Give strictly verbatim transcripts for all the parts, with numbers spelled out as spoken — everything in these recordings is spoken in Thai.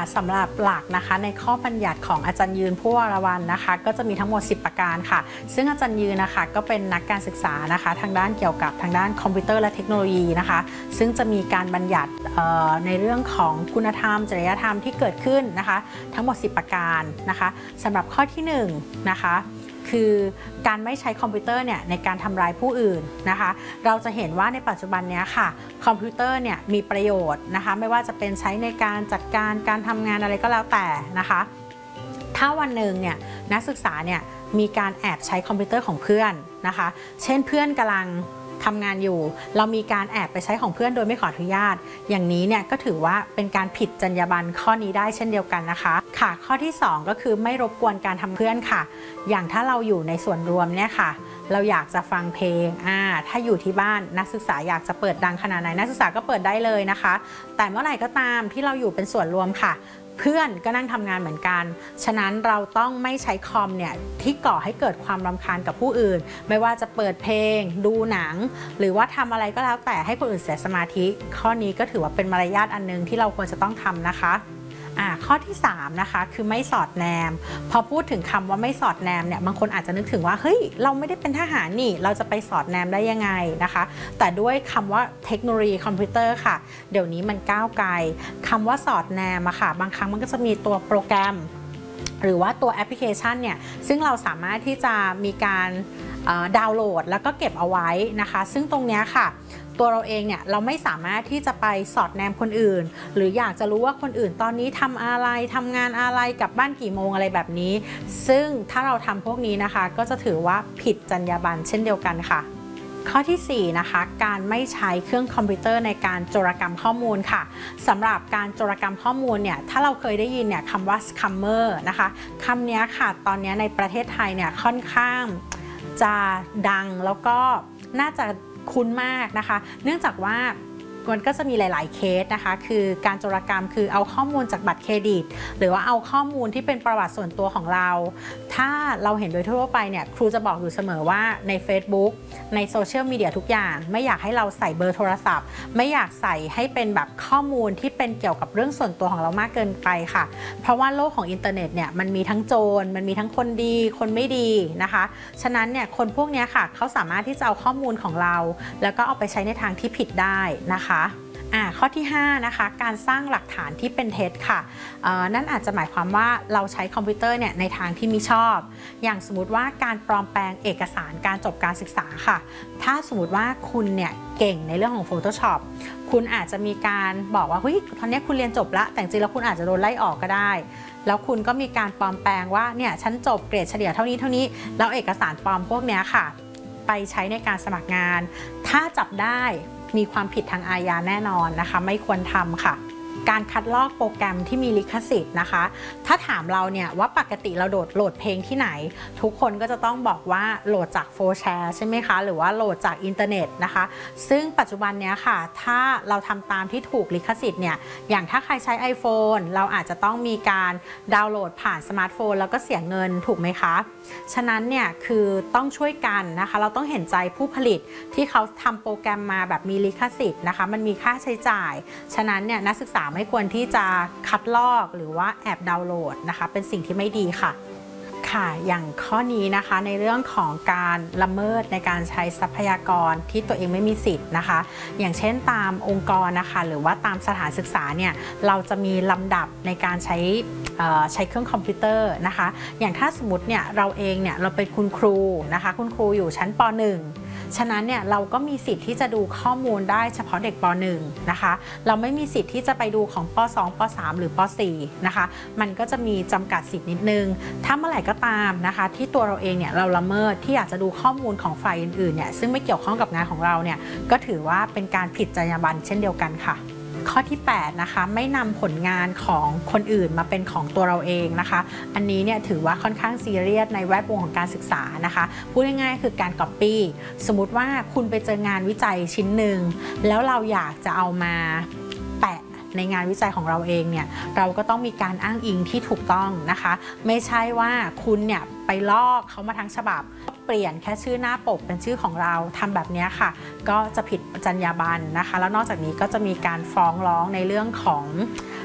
สำหรับหลักนะคะในข้อบัญญัติของอาจารย์ยืนผู้วรวรรณนะคะก็จะมีทั้งหมดสิบประการค่ะซึ่งอาจารย์ยืนนะคะก็เป็นนักการศึกษานะคะทางด้านเกี่ยวกับทางด้านคอมพิวเตอร์และเทคโนโลยีนะคะซึ่งจะมีการบัญญัติในเรื่องของคุณธรรมจริยธรรมที่เกิดขึ้นนะคะทั้งหมดสิบประการนะคะสำหรับข้อที่หนึ่งนะคะคือการไม่ใช้คอมพิวเตอร์เนี่ยในการทำร้ายผู้อื่นนะคะเราจะเห็นว่าในปัจจุบันนี้ค่ะคอมพิวเตอร์เนี่ยมีประโยชน์นะคะไม่ว่าจะเป็นใช้ในการจัดการการทำงานอะไรก็แล้วแต่นะคะถ้าวันหนึ่งเนี่ยนักศึกษาเนี่ยมีการแอบใช้คอมพิวเตอร์ของเพื่อนนะคะเช่นเพื่อนกำลังทำงานอยู่เรามีการแอบไปใช้ของเพื่อนโดยไม่ขออนุญาตอย่างนี้เนี่ยก็ถือว่าเป็นการผิดจรรยาบรรณข้อนี้ได้เช่นเดียวกันนะคะค่ะข้อที่สองก็คือไม่รบกวนการทำเพื่อนค่ะอย่างถ้าเราอยู่ในส่วนรวมเนี่ยค่ะเราอยากจะฟังเพลงอ่าถ้าอยู่ที่บ้านนักศึกษาอยากจะเปิดดังขนาดไหนนักศึกษาก็เปิดได้เลยนะคะแต่เมื่อไหร่ก็ตามที่เราอยู่เป็นส่วนรวมค่ะเพื่อนก็นั่งทำงานเหมือนกันฉะนั้นเราต้องไม่ใช้คอมเนี่ยที่ก่อให้เกิดความรำคาญกับผู้อื่นไม่ว่าจะเปิดเพลงดูหนังหรือว่าทำอะไรก็แล้วแต่ให้คนอื่นเสียสมาธิข้อนี้ก็ถือว่าเป็นมารยาทอันนึงที่เราควรจะต้องทำนะคะอ่าข้อที่สามนะคะคือไม่สอดแนมพอพูดถึงคำว่าไม่สอดแนมเนี่ยบางคนอาจจะนึกถึงว่าเฮ้ยเราไม่ได้เป็นทหารนี่เราจะไปสอดแนมได้ยังไงนะคะแต่ด้วยคำว่าเทคโนโลยีคอมพิวเตอร์ค่ะเดี๋ยวนี้มันก้าวไกลคำว่าสอดแนมอะค่ะบางครั้งมันก็จะมีตัวโปรแกรมหรือว่าตัวแอปพลิเคชันเนี่ยซึ่งเราสามารถที่จะมีการดาวน์โหลดแล้วก็เก็บเอาไว้นะคะซึ่งตรงนี้ค่ะตัวเราเองเนี่ยเราไม่สามารถที่จะไปสอดแนมคนอื่นหรืออยากจะรู้ว่าคนอื่นตอนนี้ทำอะไรทำงานอะไรกลับบ้านกี่โมงอะไรแบบนี้ซึ่งถ้าเราทำพวกนี้นะคะก็จะถือว่าผิดจรรยาบรรณเช่นเดียวกันค่ะข้อที่สี่นะคะการไม่ใช้เครื่องคอมพิวเตอร์ในการโจรกรรมข้อมูลค่ะสำหรับการโจรกรรมข้อมูลเนี่ยถ้าเราเคยได้ยินเนี่ยคำว่า scammer นะคะคำนี้ค่ะตอนนี้ในประเทศไทยเนี่ยค่อนข้างจะดังแล้วก็น่าจะคุ้นมากนะคะเนื่องจากว่ามันก็จะมีหลายๆเคสนะคะคือการโจรกรรมคือเอาข้อมูลจากบัตรเครดิตหรือว่าเอาข้อมูลที่เป็นประวัติส่วนตัวของเราถ้าเราเห็นโดยทั่วไปเนี่ยครูจะบอกอยู่เสมอว่าใน Facebook ในโซเชียลมีเดียทุกอย่างไม่อยากให้เราใส่เบอร์โทรศัพท์ไม่อยากใส่ให้เป็นแบบข้อมูลที่เป็นเกี่ยวกับเรื่องส่วนตัวของเรามากเกินไปค่ะเพราะว่าโลกของอินเทอร์เน็ตเนี่ยมันมีทั้งโจรมันมีทั้งคนดีคนไม่ดีนะคะฉะนั้นเนี่ยคนพวกนี้ค่ะเขาสามารถที่จะเอาข้อมูลของเราแล้วก็เอาไปใช้ในทางที่ผิดได้นะคะอ่าข้อที่ห้านะคะการสร้างหลักฐานที่เป็นเท็จค่ะนั่นอาจจะหมายความว่าเราใช้คอมพิวเตอร์เนี่ยในทางที่มิชอบอย่างสมมติว่าการปลอมแปลงเอกสารการจบการศึกษาค่ะถ้าสมมติว่าคุณเนี่ยเก่งในเรื่องของ Photoshop คุณอาจจะมีการบอกว่าเฮ้ยตอนนี้คุณเรียนจบแล้วแต่จริงๆแล้วคุณอาจจะโดนไล่ออกก็ได้แล้วคุณก็มีการปลอมแปลงว่าเนี่ยฉันจบเกรดเฉลี่ยเท่านี้เท่านี้แล้วเอกสารปลอมพวกนี้ค่ะไปใช้ในการสมัครงานถ้าจับได้มีความผิดทางอาญาแน่นอนนะคะไม่ควรทำค่ะการคัดลอกโปรแกรมที่มีลิขสิทธิ์นะคะถ้าถามเราเนี่ยว่าปกติเราโหลดโหลดเพลงที่ไหนทุกคนก็จะต้องบอกว่าโหลดจากโฟร์แชร์ใช่ไหมคะหรือว่าโหลดจากอินเทอร์เน็ตนะคะซึ่งปัจจุบันเนี้ยค่ะถ้าเราทำตามที่ถูกลิขสิทธิ์เนี่ยอย่างถ้าใครใช้ iPhone เราอาจจะต้องมีการดาวน์โหลดผ่านสมาร์ทโฟนแล้วก็เสียเงินถูกไหมคะฉะนั้นเนี่ยคือต้องช่วยกันนะคะเราต้องเห็นใจผู้ผลิตที่เขาทำโปรแกรมมาแบบมีลิขสิทธิ์นะคะมันมีค่าใช้จ่ายฉะนั้นเนี่ยนักศึกษาไม่ควรที่จะคัดลอกหรือว่าแอบดาวน์โหลดนะคะเป็นสิ่งที่ไม่ดีค่ะค่ะอย่างข้อนี้นะคะในเรื่องของการละเมิดในการใช้ทรัพยากรที่ตัวเองไม่มีสิทธิ์นะคะอย่างเช่นตามองค์กรนะคะหรือว่าตามสถานศึกษาเนี่ยเราจะมีลำดับในการใช้ใช้เครื่องคอมพิวเตอร์นะคะอย่างถ้าสมมติเนี่ยเราเองเนี่ยเราเป็นคุณครูนะคะคุณครูอยู่ชั้นป หนึ่งฉะนั้นเนี่ยเราก็มีสิทธิ์ที่จะดูข้อมูลได้เฉพาะเด็กป หนึ่งนะคะเราไม่มีสิทธิ์ที่จะไปดูของป สอง ป สาม หรือป สี่นะคะมันก็จะมีจำกัดสิทธิ์นิดนึงถ้าเมื่อไหร่ก็ตามนะคะที่ตัวเราเองเนี่ยเราละเมิดที่อยากจะดูข้อมูลของฝ่ายอื่นๆเนี่ยซึ่งไม่เกี่ยวข้องกับงานของเราเนี่ยก็ถือว่าเป็นการผิดจรรยาบรรณเช่นเดียวกันค่ะข้อที่แปดนะคะไม่นำผลงานของคนอื่นมาเป็นของตัวเราเองนะคะอันนี้เนี่ยถือว่าค่อนข้างซีเรียสในแวดวงของการศึกษานะคะพูดง่ายๆคือการก๊อปปี้สมมุติว่าคุณไปเจองานวิจัยชิ้นหนึ่งแล้วเราอยากจะเอามาแปะในงานวิจัยของเราเองเนี่ยเราก็ต้องมีการอ้างอิงที่ถูกต้องนะคะไม่ใช่ว่าคุณเนี่ยไปลอกเขามาทั้งฉบับเปลี่ยนแค่ชื่อหน้าปกเป็นชื่อของเราทำแบบนี้ค่ะก็จะผิดจรรยาบรรณนะคะแล้วนอกจากนี้ก็จะมีการฟ้องร้องในเรื่องของ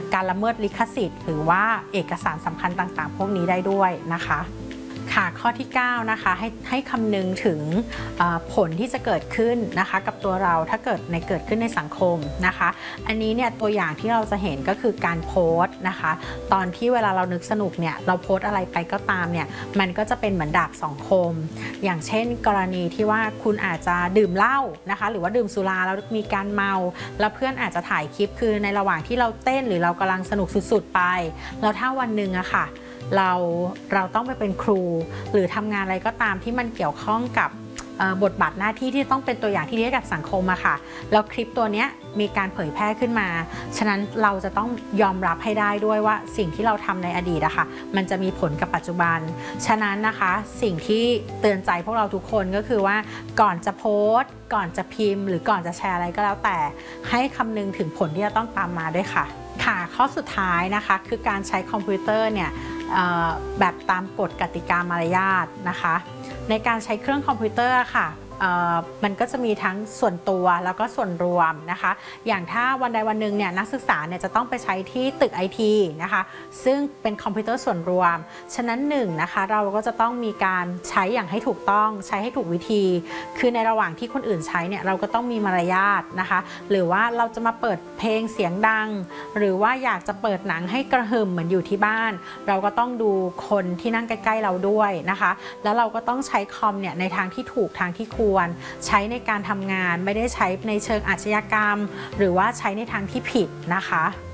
การละเมิดลิขสิทธิ์หรือว่าเอกสารสำคัญต่างๆพวกนี้ได้ด้วยนะคะค่ะข้อที่เก้านะคะให้ให้คำนึงถึงผลที่จะเกิดขึ้นนะคะกับตัวเราถ้าเกิดในเกิดขึ้นในสังคมนะคะอันนี้เนี่ยตัวอย่างที่เราจะเห็นก็คือการโพสต์นะคะตอนที่เวลาเรานึกสนุกเนี่ยเราโพสต์อะไรไปก็ตามเนี่ยมันก็จะเป็นเหมือนดาบสองคมอย่างเช่นกรณีที่ว่าคุณอาจจะดื่มเหล้านะคะหรือว่าดื่มสุราแล้วมีการเมาแล้วเพื่อนอาจจะถ่ายคลิปคือในระหว่างที่เราเต้นหรือเรากำลังสนุกสุดๆไปแล้วถ้าวันหนึ่งอะค่ะเราเราต้องไปเป็นครูหรือทำงานอะไรก็ตามที่มันเกี่ยวข้องกับบทบาทหน้าที่ที่ต้องเป็นตัวอย่างที่ดีให้กับสังคมอะค่ะแล้วคลิปตัวนี้มีการเผยแพร่ขึ้นมาฉะนั้นเราจะต้องยอมรับให้ได้ด้วยว่าสิ่งที่เราทำในอดีตอะค่ะมันจะมีผลกับปัจจุบันฉะนั้นนะคะสิ่งที่เตือนใจพวกเราทุกคนก็คือว่าก่อนจะโพสต์ก่อนจะพิมพ์หรือก่อนจะแชร์อะไรก็แล้วแต่ให้คำนึงถึงผลที่จะต้องตามมาด้วยค่ะค่ะข้อสุดท้ายนะคะคือการใช้คอมพิวเตอร์เนี่ยแบบตามกฎกติกามารยาทนะคะในการใช้เครื่องคอมพิวเตอร์ค่ะมันก็จะมีทั้งส่วนตัวแล้วก็ส่วนรวมนะคะอย่างถ้าวันใดวันหนึ่งเนี่ยนักศึกษาเนี่ยจะต้องไปใช้ที่ตึก ไอ ที นะคะซึ่งเป็นคอมพิวเตอร์ส่วนรวมฉะนั้นหนึ่งนะคะเราก็จะต้องมีการใช้อย่างให้ถูกต้องใช้ให้ถูกวิธีคือในระหว่างที่คนอื่นใช้เนี่ยเราก็ต้องมีมารยาทนะคะหรือว่าเราจะมาเปิดเพลงเสียงดังหรือว่าอยากจะเปิดหนังให้กระหึ่มเหมือนอยู่ที่บ้านเราก็ต้องดูคนที่นั่งใกล้ๆเราด้วยนะคะแล้วเราก็ต้องใช้คอมเนี่ยในทางที่ถูกทางที่ควรใช้ในการทำงานไม่ได้ใช้ในเชิงอาชญากรรมหรือว่าใช้ในทางที่ผิดนะคะ